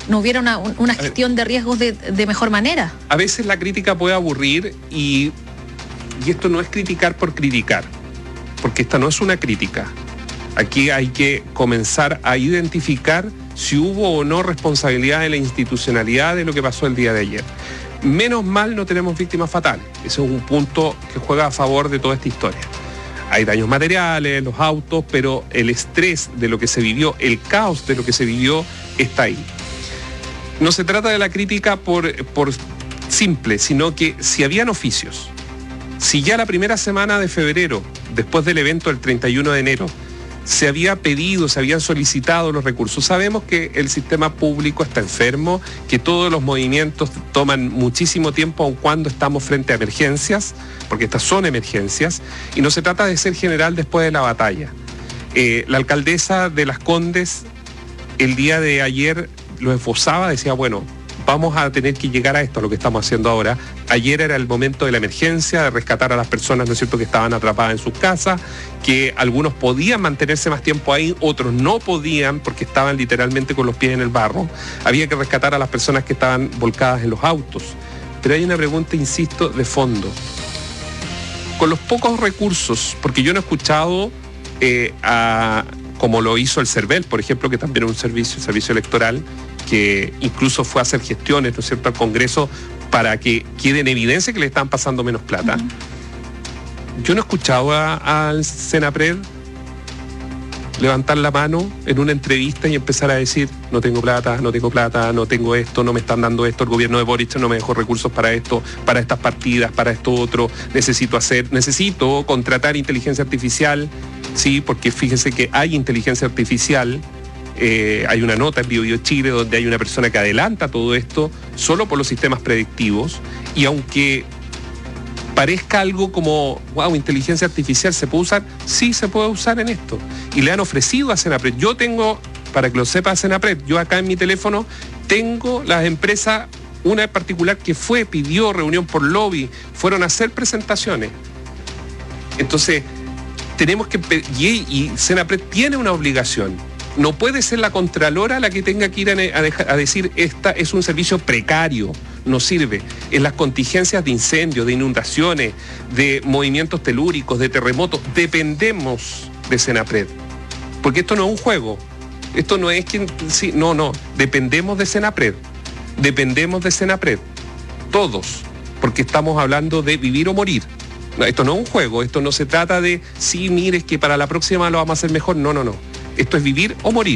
no hubiera una gestión de riesgos de mejor manera. A veces la crítica puede aburrir y esto no es criticar por criticar, porque esta no es una crítica. Aquí hay que comenzar a identificar si hubo o no responsabilidad de la institucionalidad de lo que pasó el día de ayer. Menos mal no tenemos víctimas fatales. Ese es un punto que juega a favor de toda esta historia. Hay daños materiales, los autos, pero el estrés de lo que se vivió, el caos de lo que se vivió, está ahí. No se trata de la crítica por simple, sino que si habían oficios, si ya la primera semana de febrero, después del evento del 31 de enero, se había pedido, se habían solicitado los recursos. Sabemos que el sistema público está enfermo, que todos los movimientos toman muchísimo tiempo, aun cuando estamos frente a emergencias, porque estas son emergencias, y no se trata de ser general después de la batalla. La alcaldesa de Las Condes, el día de ayer, lo esbozaba, decía, bueno, vamos a tener que llegar a esto, a lo que estamos haciendo ahora. Ayer era el momento de la emergencia, de rescatar a las personas, ¿no es cierto?, que estaban atrapadas en sus casas, que algunos podían mantenerse más tiempo ahí, otros no podían porque estaban literalmente con los pies en el barro. Había que rescatar a las personas que estaban volcadas en los autos. Pero hay una pregunta, insisto, de fondo. Con los pocos recursos, porque yo no he escuchado como lo hizo el CERVEL, por ejemplo, que también es un servicio electoral, que incluso fue a hacer gestiones, ¿no es cierto?, al Congreso para que quede en evidencia que le están pasando menos plata. Yo no he escuchado al Senapred levantar la mano en una entrevista y empezar a decir, no tengo plata, no tengo esto, no me están dando esto, el gobierno de Boric no me dejó recursos para esto, para estas partidas, para esto otro, necesito contratar inteligencia artificial, sí, porque fíjese que hay inteligencia artificial. Hay una nota en BioBio Chile donde hay una persona que adelanta todo esto solo por los sistemas predictivos, y aunque parezca algo como, wow, inteligencia artificial, ¿se puede usar? Sí, se puede usar en esto. Y le han ofrecido a Senapred. Yo tengo, para que lo sepa Senapred, yo acá en mi teléfono tengo las empresas, una en particular que pidió reunión por lobby, fueron a hacer presentaciones. Entonces, tenemos que, y Senapred tiene una obligación. No puede ser la Contralora la que tenga que ir a decir, esta es un servicio precario, no sirve. En las contingencias de incendios, de inundaciones, de movimientos telúricos, de terremotos, dependemos de Senapred. Porque esto no es un juego. Esto no es que... Sí, no. Dependemos de Senapred. Todos. Porque estamos hablando de vivir o morir. No, esto no es un juego. Esto no se trata de, sí, mire, es que para la próxima lo vamos a hacer mejor. No. Esto es vivir o morir.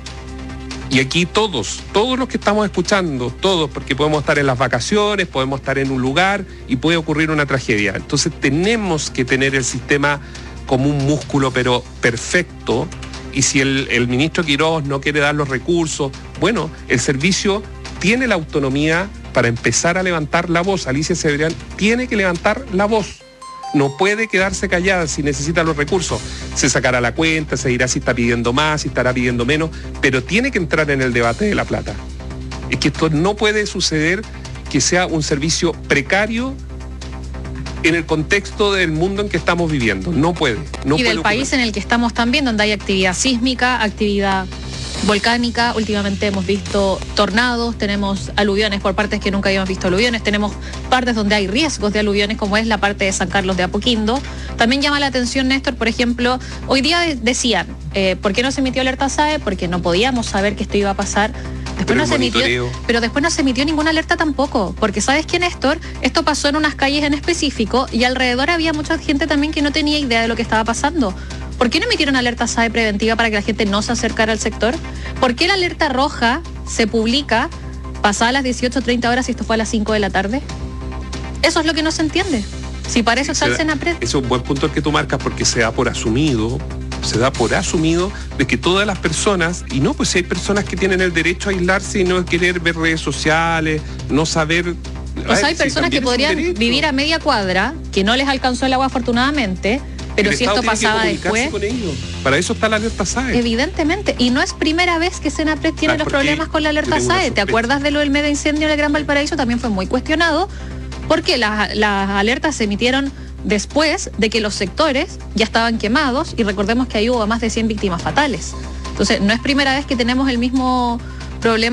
Y aquí todos los que estamos escuchando, todos, porque podemos estar en las vacaciones, podemos estar en un lugar y puede ocurrir una tragedia. Entonces tenemos que tener el sistema como un músculo, pero perfecto. Y si el ministro Quirós no quiere dar los recursos, bueno, el servicio tiene la autonomía para empezar a levantar la voz. Alicia Cebrián tiene que levantar la voz. No puede quedarse callada si necesita los recursos. Se sacará la cuenta, se dirá si está pidiendo más, si estará pidiendo menos, pero tiene que entrar en el debate de la plata. Es que esto no puede suceder, que sea un servicio precario en el contexto del mundo en que estamos viviendo. No puede. Y del país en el que estamos también, donde hay actividad sísmica, actividad volcánica. Últimamente hemos visto tornados, tenemos aluviones por partes que nunca habíamos visto aluviones, tenemos partes donde hay riesgos de aluviones, como es la parte de San Carlos de Apoquindo. También llama la atención, Néstor, por ejemplo, hoy día decían, ¿por qué no se emitió alerta SAE? Porque no podíamos saber que esto iba a pasar. Después no se emitió, pero después no se emitió ninguna alerta tampoco, porque ¿sabes qué, Néstor? Esto pasó en unas calles en específico y alrededor había mucha gente también que no tenía idea de lo que estaba pasando. ¿Por qué no emitieron alerta SAE preventiva para que la gente no se acercara al sector? ¿Por qué la alerta roja se publica pasada las 18:30 horas y esto fue a las 5 de la tarde? Eso es lo que no se entiende. Si para eso está el Senapred. Es un buen punto el que tú marcas, porque se da por asumido de que todas las personas, y no, pues si hay personas que tienen el derecho a aislarse y no querer ver redes sociales, no saber... O sea, hay personas que podrían vivir a media cuadra, que no les alcanzó el agua afortunadamente, pero si esto pasaba después... Para eso está la alerta SAE. Evidentemente, y no es primera vez que Senapred tiene los problemas con la alerta SAE. ¿Te acuerdas de lo del mega incendio en el Gran Valparaíso? También fue muy cuestionado, porque las alertas se emitieron después de que los sectores ya estaban quemados, y recordemos que ahí hubo más de 100 víctimas fatales. Entonces, no es primera vez que tenemos el mismo problema